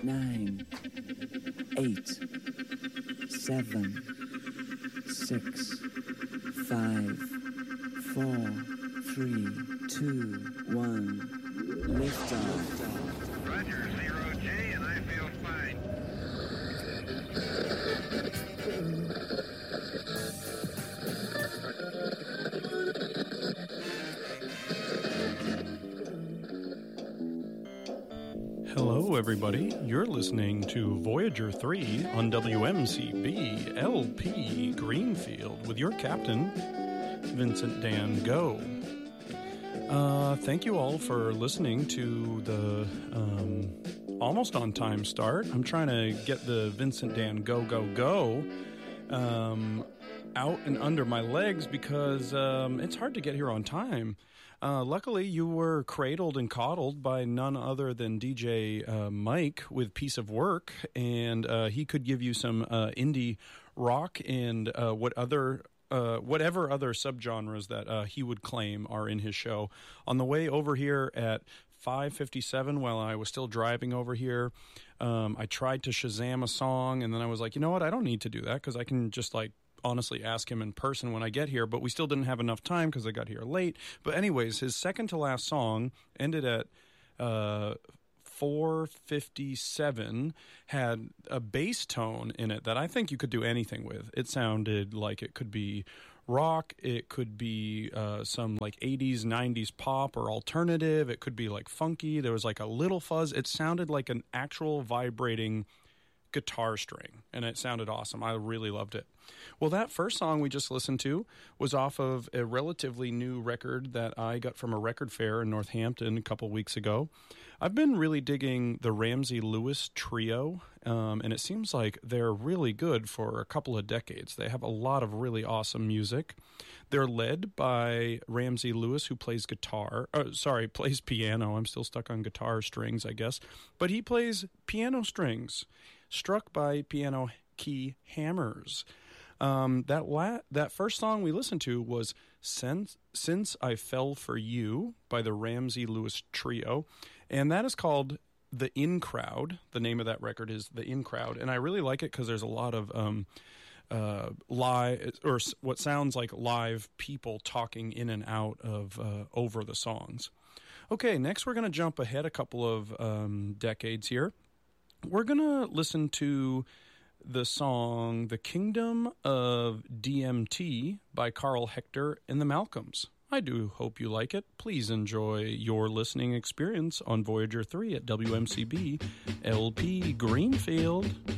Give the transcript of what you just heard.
9, 8, 7, 6, 5, 4, 3, 2, 1. Liftoff. Roger, 0J, and I feel fine. Hello, everybody. You're listening to Voyager 3 on WMCB LP Greenfield with your captain, Vincent Dan Go. Thank you all for listening to the almost on time start. I'm trying to get the Vincent Dan Go out and under my legs because it's hard to get here on time. Luckily, you were cradled and coddled by none other than DJ Mike with Piece of Work, and he could give you some indie rock and whatever other subgenres that he would claim are in his show. On the way over here at 5:57, while I was still driving over here, I tried to Shazam a song, and then I was like, you know what, I don't need to do that because I can just honestly ask him in person when I get here, but we still didn't have enough time because I got here late. But anyways, his second to last song ended at 4:57, had a bass tone in it that I think you could do anything with. It sounded like it could be rock, it could be some 80s, 90s pop or alternative, it could be funky, there was a little fuzz. It sounded like an actual vibrating guitar string, and it sounded awesome. I really loved it. Well, that first song we just listened to was off of a relatively new record that I got from a record fair in Northampton a couple weeks ago. I've been really digging the Ramsey Lewis Trio, and it seems like they're really good for a couple of decades. They have a lot of really awesome music. They're led by Ramsey Lewis, who plays plays piano. I'm still stuck on guitar strings, I guess. But he plays piano strings, struck by piano key hammers. That first song we listened to was Since I Fell for You by the Ramsey Lewis Trio, and that is called The In Crowd. The name of that record is The In Crowd, and I really like it because there's a lot of live, or what sounds like live people talking in and out of over the songs. Okay, next we're going to jump ahead a couple of decades here. We're going to listen to the song The Kingdom of DMT by Carl Hector and the Malcolms. I do hope you like it. Please enjoy your listening experience on Voyager 3 at WMCB LP Greenfield.